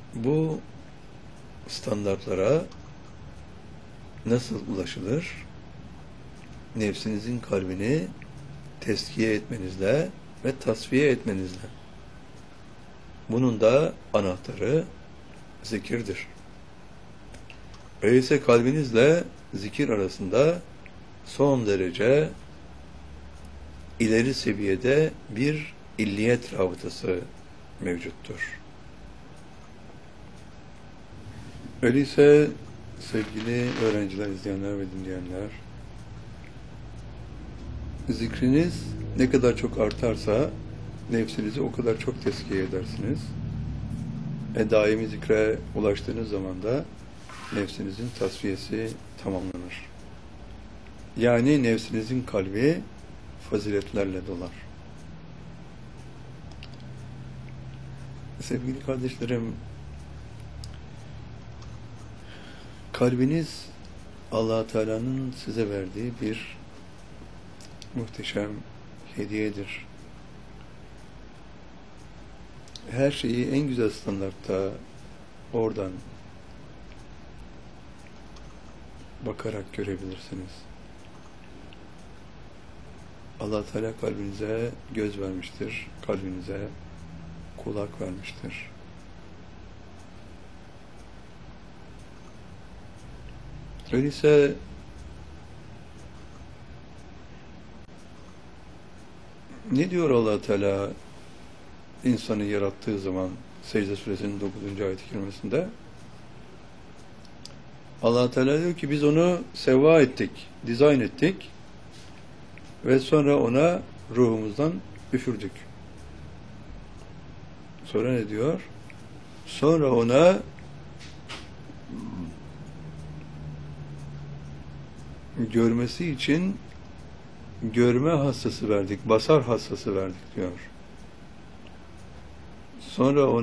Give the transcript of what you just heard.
Bu standartlara nasıl ulaşılır? Nefsinizin kalbini teskiye etmenizle ve tasfiye etmenizle. Bunun da anahtarı zikirdir. Öyleyse kalbinizle zikir arasında son derece ileri seviyede bir illiyet rabıtası mevcuttur. Öyleyse sevgili öğrenciler, izleyenler ve dinleyenler, zikriniz ne kadar çok artarsa nefsinizi o kadar çok teskiye edersiniz. Daimi zikre ulaştığınız zaman da nefsinizin tasfiyesi tamamlanır. Yani nefsinizin kalbi faziletlerle dolar. Sevgili kardeşlerim, kalbiniz Allah Teala'nın size verdiği bir muhteşem hediyedir. Her şeyi en güzel standartta oradan bakarak görebilirsiniz. Allah Teala kalbinize göz vermiştir, kalbinize kulak vermiştir. Öyleyse ne diyor Allah Teala insanı yarattığı zaman Secde Suresinin 9. ayet-i kerimesinde? Allah Teala diyor ki biz onu sevva ettik, dizayn ettik ve sonra ona ruhumuzdan üfürdük. Sonra ne diyor? Sonra ona görmesi için görme hassası verdik, basar hassası verdik diyor. Sonra ona